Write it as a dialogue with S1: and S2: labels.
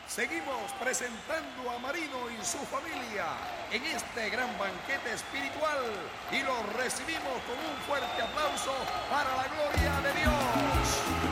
S1: Seguimos presentando a Marino y su familia en este gran banquete espiritual y los recibimos con un fuerte aplauso para la gloria de Dios.